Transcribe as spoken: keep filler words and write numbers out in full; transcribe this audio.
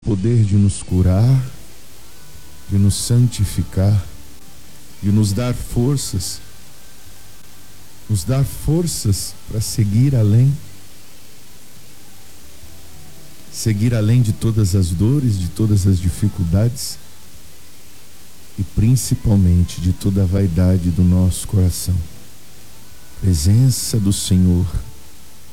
poder de nos curar, de nos santificar, de nos dar forças, nos dar forças para seguir além, seguir além de todas as dores, de todas as dificuldades e principalmente de toda a vaidade do nosso coração. Presença do Senhor